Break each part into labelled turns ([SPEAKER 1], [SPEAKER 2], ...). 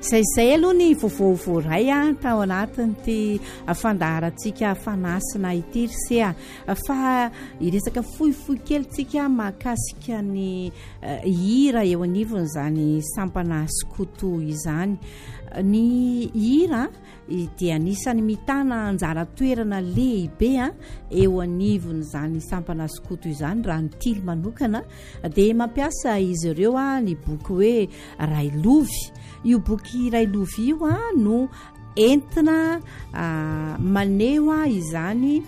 [SPEAKER 1] Izay aloha ny vovoray tao anatiny ty fandaharantsika fanasina ity ry fa iresaka fohifohy kely tsika mahakasika ny hira eo anivony zany sampana skoto izany. Ny hira dia anisany mitana anjara toerana lehibe eo anivony zany sampana skoto izany raha ny tily manokana dia mampiasa izy ireo ny boky hoe Railovy. Io boky Railovy io no entina maneho izany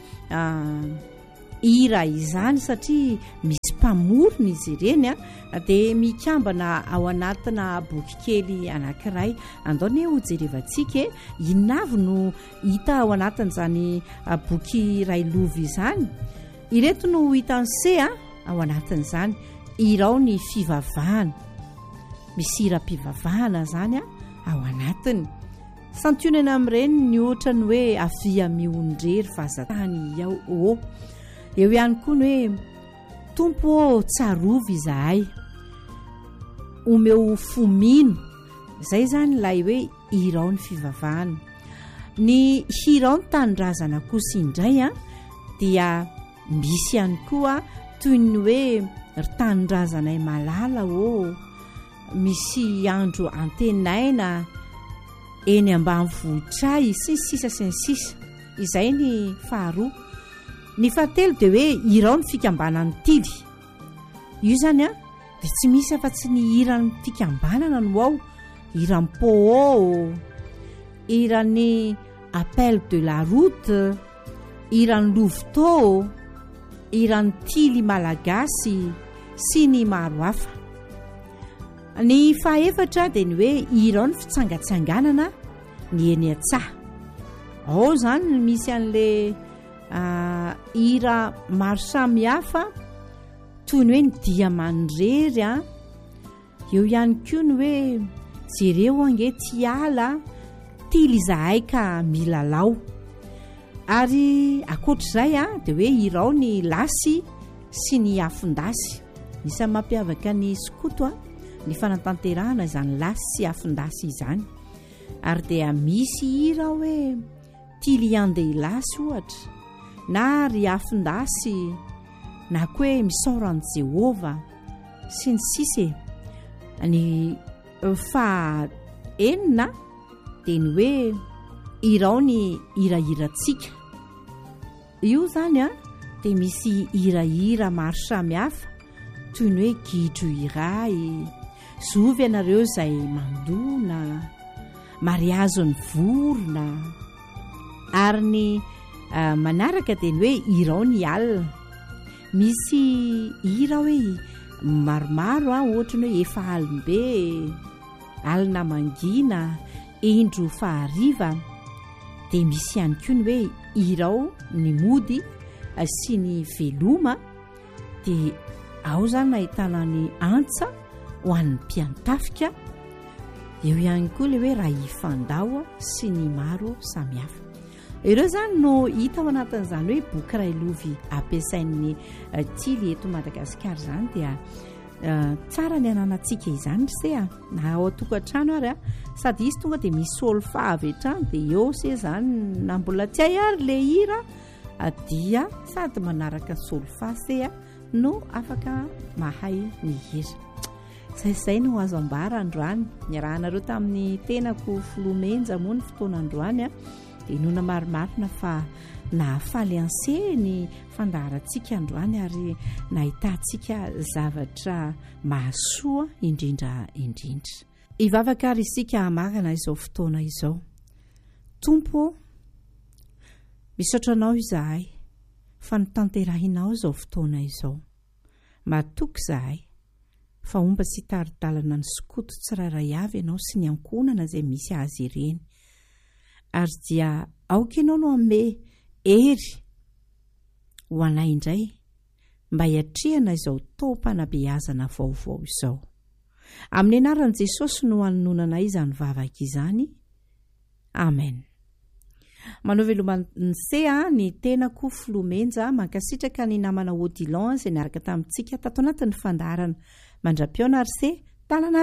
[SPEAKER 1] hira izany satria misy mpamorona izy ireny dia mikambana ao anatina boky kely anankiray. Andaony ho jerevantsika inavy no hita ao anatin'izany boky Railovy izany. Ireto no hitan'ny se ao anatin'izany irao ny fivavahana, misy hira-pivavahana zany ao anatiny. Santionana amin'ireny ny ohatrany hoe avia miondrery fazatany ao. Eo ihany koa ny hoe tompo tsarovy izahay, omeo fomino. Zay zany ilay hoe hirao ny fivavahana. Ny hirao ny tanindrazana kosa indray dia misy ihany koa toy ny hoe tanindrazanay malala misy andro antenaina eny ambanivohitray sy sisa. Izay ny faharoa. Ny fahatelo dia hoe hirao ny fikambanany tily. Io zany dia tsy misy afa-tsy ny hiran'ny fikambanana no ao. Hiran'ny poô, hiran'ny appel de la route, hiran'ny louveteau, hiran'ny tily malagasy sy ny maro hafa. Ny fahaefatra dia ny hoe hirao ny fitsangatsanganana ny eny an-tsaha. Ao zany misy an'le hira maro samihafa toy ny hoe ny dia mandrery. Eo ihany koa ny hoe jereo ange tiala tily izahay ka milalao. Ary akoatr'izay dia hoe hirao ny lasy sy ny afondasy. Isany mampiavaka ny skoto ny fanatanterahana izany lasy sy afondasy izany. Ary dia misy hira hoe tily andeha lasy ohatra, na ry afondasy, na koa hoe misaoran'i Jehova sy ny sisa. Ny fahaenina dia ny hoe hirao ny hirahirantsika. Io zany dia misy hirahira maro samihafa toy ny hoe gidro iray, zovy ianareo izay mandona, mariazo ny vorona. Ary ny manaraka dia ny hoe hirao ny alina. Misy hira hoe maromaro ohatra ny hoe efa alimbe, alina mangina, indro fahariva. Dia misy ihany koa ny hoe hirao ny mody sy ny veloma. Dia ao zany nahitana ny antsa ho an'ny mpiantafika. Eo ihany koa le hoe raha ifandao sy ny maro samihafa. Ireo zany no hita ao anatin'izany hoe boky Railovy ampiasain'ny tily eto Madagasikara zany. Dia tsara ny ananantsika izany se na ao tokantrano ary sady izy tonga dia misy solfa avy hatrany dia eo se zany na mbola tsy hay ary le hira dia sady manaraka solfa se no afaka mahay ny hira. Zay no azo ambara androany. Niarahanareo tamin'ny tenako Filomenja moa ny fotoana androany dia nona marimarina fa nahafaly anse ny fandaharantsika androany ary nahitantsika zavatra mahasoa indrindra. Ivavaka ary isika magana izao fotoana izao. Tompo, misaotranao izahay fa nitanterahinao izao fotoana izao. Matoky izahay fa omba sy taridalana ny skoto tsirairay avy ianao sy ny ankonana izay misy azy ireny. Ary dia aoka ianao no ame ery ho anay indray mba hiatrehana izao taom-panabeazana vaovao izao. Amin'ny anaran'i Jesosy no hanonanay izany vavaka izany. Amen. Manao veloman'ny se ny tenako Filomenja mankasitraka ny namana Odilon izay niaraka tamintsika tato anatin'ny fandaharana mandra-piona ary se tanana